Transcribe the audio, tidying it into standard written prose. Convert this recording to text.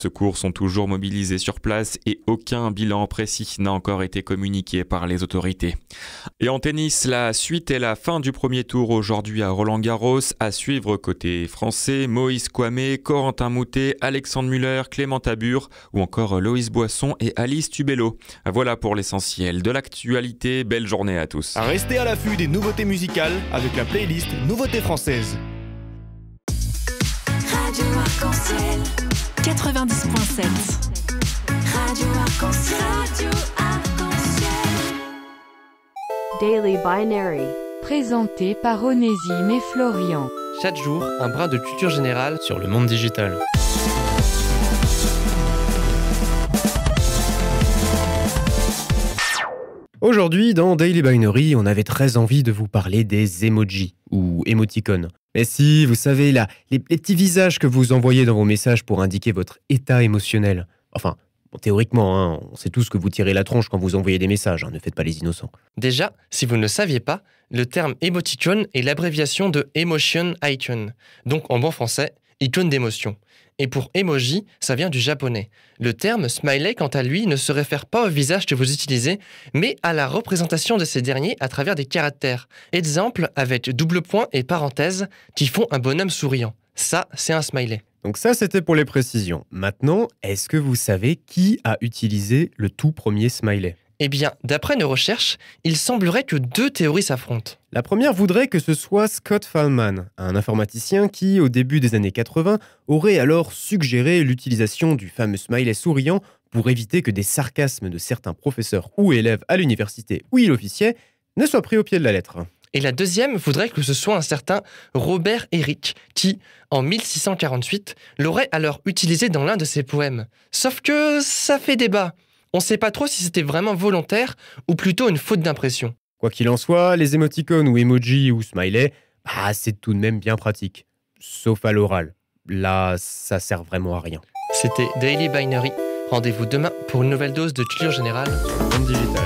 Secours sont toujours mobilisés sur place et aucun bilan précis n'a encore été communiqué par les autorités. Et en tennis, la suite et la fin du premier tour aujourd'hui à Roland-Garros. À suivre côté français, Moïse Kouamé, Corentin Moutet, Alexandre Muller, Clément Tabur ou encore Loïs Boisson et Alice Tubello. Voilà pour l'essentiel de l'actualité. Belle journée à tous. Restez à l'affût des nouveautés musicales avec la playlist Nouveautés françaises. Radio Arc-en-Ciel 90.7. Radio Arc-en-Ciel. Radio Arc-en-Ciel. Daily Binary. Présenté par Onésime et Florian. Chaque jour, un brin de culture générale sur le monde digital. Aujourd'hui, dans Daily Binary, on avait très envie de vous parler des emojis, ou émoticônes. Mais si, vous savez, là, les petits visages que vous envoyez dans vos messages pour indiquer votre état émotionnel. Enfin, bon, théoriquement, on sait tous que vous tirez la tronche quand vous envoyez des messages, ne faites pas les innocents. Déjà, si vous ne le saviez pas, le terme émoticône est l'abréviation de Emotion Icon, donc en bon français, icône d'émotion. Et pour emoji, ça vient du japonais. Le terme smiley, quant à lui, ne se réfère pas au visage que vous utilisez, mais à la représentation de ces derniers à travers des caractères. Exemple avec double point et parenthèse qui font un bonhomme souriant. Ça, c'est un smiley. Donc ça, c'était pour les précisions. Maintenant, est-ce que vous savez qui a utilisé le tout premier smiley ? Eh bien, d'après nos recherches, il semblerait que deux théories s'affrontent. La première voudrait que ce soit Scott Fahlman, un informaticien qui, au début des années 80, aurait alors suggéré l'utilisation du fameux smiley souriant pour éviter que des sarcasmes de certains professeurs ou élèves à l'université où il officiait ne soient pris au pied de la lettre. Et la deuxième voudrait que ce soit un certain Robert Herrick qui, en 1648, l'aurait alors utilisé dans l'un de ses poèmes. Sauf que ça fait débat. On ne sait pas trop si c'était vraiment volontaire ou plutôt une faute d'impression. Quoi qu'il en soit, les émoticônes ou emojis ou smiley, c'est tout de même bien pratique. Sauf à l'oral. Là, ça sert vraiment à rien. C'était Daily Binary. Rendez-vous demain pour une nouvelle dose de culture générale. Monde digital.